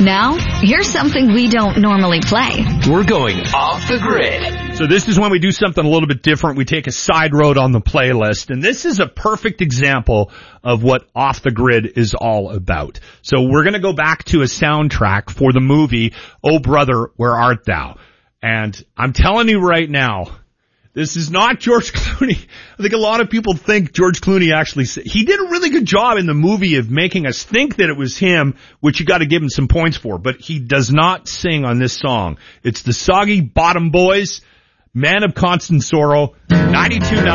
Now, here's something we don't normally play. We're going off the grid. So this is when we do something a little bit different. We take a side road on the playlist, and this is a perfect example of what Off the Grid is all about. So we're going to go back to a soundtrack for the movie Oh Brother, Where Art Thou? And I'm telling you right now, this is not George Clooney. I think a lot of people think George Clooney actually, he did a really good job in the movie of making us think that it was him, which you got to give him some points for, but he does not sing on this song. It's the Soggy Bottom Boys, Man of Constant Sorrow, 92.9.